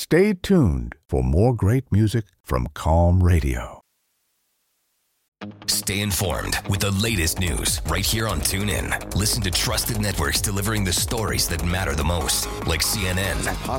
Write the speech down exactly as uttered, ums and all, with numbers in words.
Stay tuned for more great music from Calm Radio. Stay informed with the latest news right here on TuneIn. Listen to trusted networks delivering the stories that matter the most, like C N N,